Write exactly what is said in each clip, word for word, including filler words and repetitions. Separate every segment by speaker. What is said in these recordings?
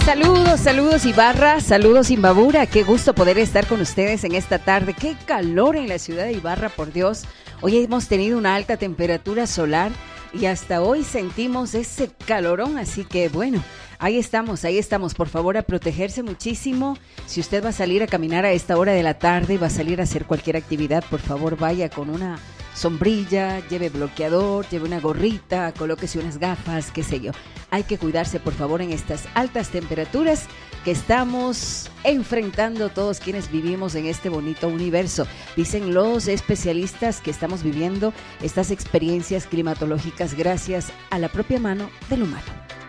Speaker 1: Saludos, saludos Ibarra, saludos Imbabura, qué gusto poder estar con ustedes en esta tarde, qué calor en la ciudad de Ibarra, por Dios. Hoy hemos tenido una alta temperatura solar y hasta hoy sentimos ese calorón, así que bueno, ahí estamos, ahí estamos, por favor a protegerse muchísimo. Si usted va a salir a caminar a esta hora de la tarde, va a salir a hacer cualquier actividad, por favor vaya con una sombrilla, lleve bloqueador, lleve una gorrita, colóquese unas gafas, qué sé yo. Hay que cuidarse, por favor, en estas altas temperaturas que estamos enfrentando todos quienes vivimos en este bonito universo. Dicen los especialistas que estamos viviendo estas experiencias climatológicas gracias a la propia mano del humano.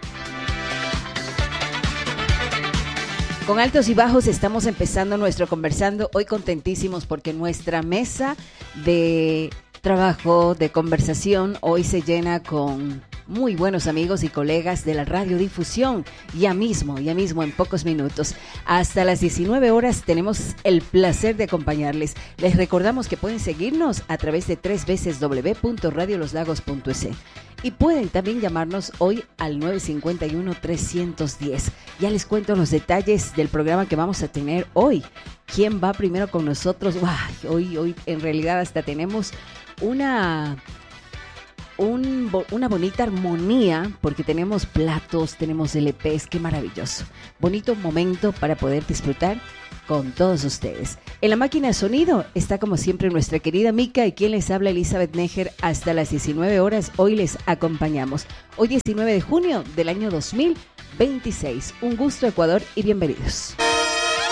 Speaker 1: Con altos y bajos estamos empezando nuestro conversando, hoy contentísimos porque nuestra mesa de trabajo, de conversación, hoy se llena con muy buenos amigos y colegas de la radiodifusión. Ya mismo, ya mismo en pocos minutos, hasta las diecinueve horas tenemos el placer de acompañarles. Les recordamos que pueden seguirnos a través de tres veces doble u doble u doble u punto radio los lagos punto es y pueden también llamarnos hoy al nueve cinco uno, tres uno cero. Ya les cuento los detalles del programa que vamos a tener hoy. ¿Quién va primero con nosotros? Uy, hoy, hoy en realidad hasta tenemos una... Un, una bonita armonía porque tenemos platos, tenemos L Pes, qué maravilloso. Bonito momento para poder disfrutar con todos ustedes. En la máquina de sonido está como siempre nuestra querida Mica y quien les habla Elizabeth Neger hasta las diecinueve horas. Hoy les acompañamos. Hoy diecinueve de junio del año dos mil veintiséis. Un gusto Ecuador y bienvenidos.